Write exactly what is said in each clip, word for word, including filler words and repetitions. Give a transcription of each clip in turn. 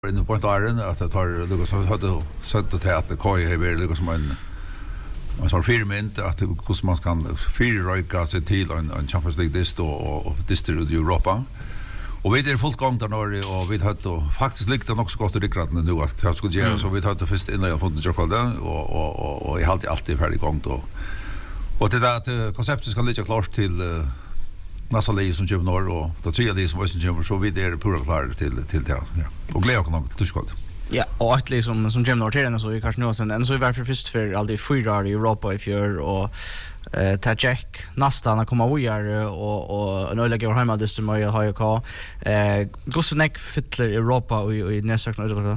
inne på ett åren att det tar det så hade sett att det K J är liksom en man så firment att hur man kan fyrröka sig till en, en Champions League dist och, och distribuera i Europa. Och vi är fullt gång där Norge och vi hade faktiskt likte också gott och riktigt nu att jag skulle göra så vi hade först innan jag fått jobb där och och och, och jag har alltid alltid färdig gång då. Och det där att konceptet ska ligga klart till uh, nästa liv som kommer norr och då tre av de som var som kommer så vi är pura klara till till det ja. Och glädje också till skott. Ja, och att liksom som kommer norr till den så är kanske nu sen än så är varför först för alltid fyra i Europa i fjör och eh ta check nästan att komma vidare och och nu lägger jag hemma det som jag har ju kvar. Eh Gossenek fyller Europa och i nästa knut.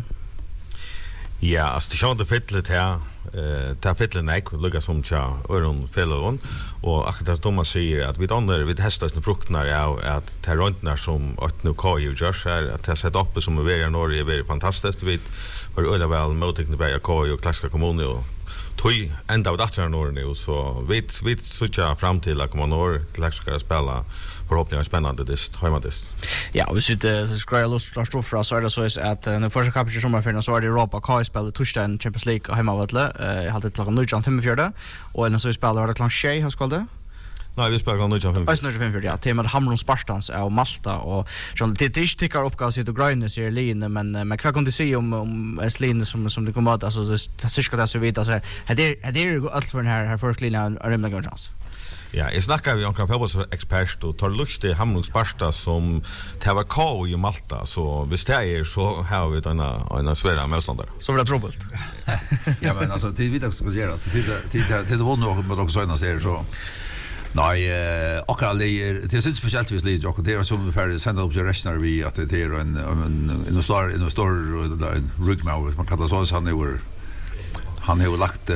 Ja, alltså det känns det fyller här eh ta fyller nej lugga som tja öron fällon och akkurat Thomas säger att vi donder vi testar sina frukter ja att ta runtnar som att nu kan ju just här att ta sätta upp som är i Norge är väldigt fantastiskt vi var öle väl mottagna på K och klassiska kommuner och tog ända av datorn norr nu så vi vi söker fram till att komma norr till att ska spela förhoppningsvis spännande det hemma det. Ja, vi sitter så ska jag lust stå för så är det så är att när första kapitlet som för så är det Europa K spelar torsdagen Champions League hemma mot eh hade ett lag om nio fem och när så spelar det klockan sex har skall det. Nej, vi spelar nio fem. nio fem ja, temat Hamrun Spartans och Malta och så det det sticker upp kan sitta och gröna sig i linje men men vad kan du säga om om Eslin som som det kommer att alltså det ska det så vita så här det det är allt för den här här första linjen är rimliga chans. Ja, jag snackar vi om kan fotbollsexpert och tar lust till Hamrun Sparta som tävlar K i Malta så visst det är så har vi den en svåra motståndare. Så blir det trubbelt. Ja men alltså det vet jag ska göra så till till till det vann och med också såna ser så nej eh och alla det är så speciellt vi slid och det är som för sända upp till resten vi att det är en en en stor en stor ryggmärg man kan det så han är han har lagt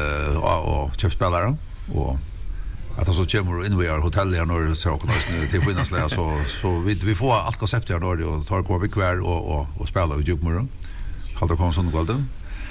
och köpt spelare och att så kommer in vi har hotell här norr så och till finnas där så så vi vi får allt koncept här norr och tar gå bekväm och och och spela i Djupmora. Halt kom sån golden.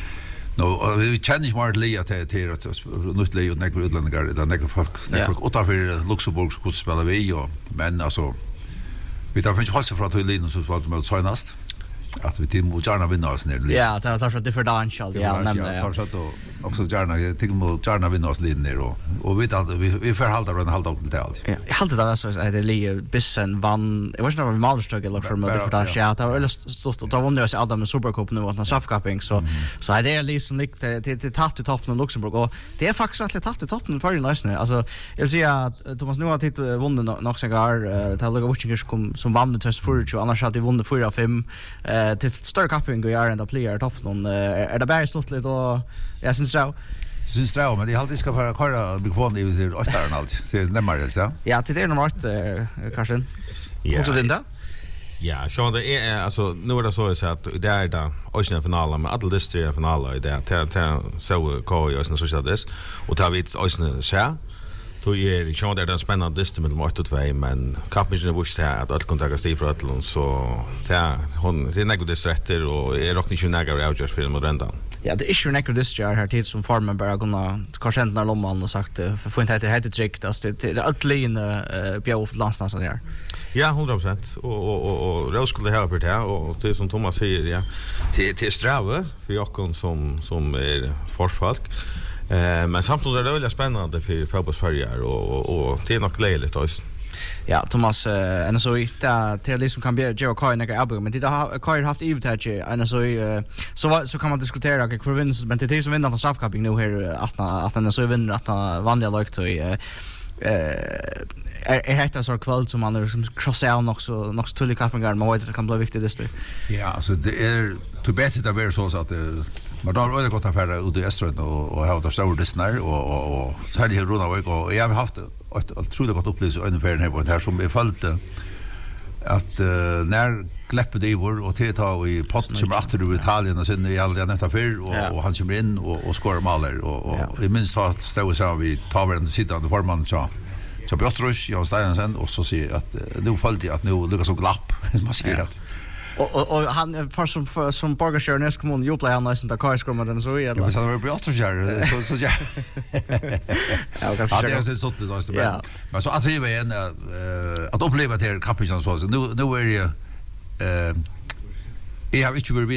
No, vi känner ju mer Lea till till att nytt Lea och några utlänningar där några folk några folk utanför Luxemburg skulle spela vi och men alltså vi tar finns hassa för att Lina så valt mot senast att vi till mot gärna vinna oss ner. Ja, det var för differential ja nämnde jag. Tar så då också gärna till mot gärna vinna oss linjer och och vi tar vi vi förhåller den halta till allt. Ja, jag hade det så att det Lea bissen vann. Jag vet inte om vi malstök eller för mot differential. Det var stort och då vann det Adam med Supercup nu och Safcupping så så är det liksom lite till till tatt i toppen i Luxemburg och det är faktiskt att tatt i toppen för den nästan. Alltså jag vill säga att Thomas nu har titt vunnit nog så gar till Luga Witchingers kom som vann test för och annars hade vunnit fyra fem eh till större cupping och är ända player topp någon är det bara stort lite och jag syns så syns det men det är alltid ska vara köra bekvämt i det åttan allt det är nämmer så ja det är normalt kanske också det där ja så det är alltså nu är det så att det är där Ocean finalen med alla distrikt finaler i det till så K och så så det och tar vi Ocean så då är det ju den spännande distan med mot två men kapten var så att allt kontakter stig för att så ja hon det är något disträtter och är rockning ju några outjust för Modrendan. Ja, det är ju något disträ här till som farmen bara kunna kanske när lomman och sagt för få inte heter heter trick att det är alltid eh bjå upp landstansen här. Ja, hundra procent och och och och Rose skulle ha på det och det som Thomas säger ja till till sträva för Jakob som som är forsfolk. Eh men samtidigt är det väldigt spännande för fotbollsfärger och och och det är nog glädjligt också. Ja, Thomas eh en så där till liksom kan bli Joe Kai några album men det har Kai haft evigt en så så så kan man diskutera vilka för vinst men det är som vinner från Safcupping nu här att att den så vinner att vanliga lag till eh är är det så kväll som man liksom crossar också också till cuppingar men vad det kan bli viktigt det. Ja, alltså det är to bättre det är så att men då har det gått affärer ut i Österrike och och har det stora distnar och och och så hade jag runnit och jag har haft ett otroligt gott upplevelse ungefär här på det här som är fallt att uh, när Gleppe Divor och T T i pott som åter i Italien och sen i alla detta för och, ja. och han kommer in och och skorar mål och och ja. I minst har stå så vi tar väl den sittande formen så så Piotrus jag står sen och så ser att uh, nu fallt det att nu Lucas så glapp som man ser att och och och han för som för, som Borgarskjörnes kommun jobbar han nästan där Kajskommer den så är det. Ja, så det blir åter så så ja. Ja, kanske det är så sått det då. Men så att vi är en att uppleva det här kapitlet så nu nu är det eh Jag har inte varit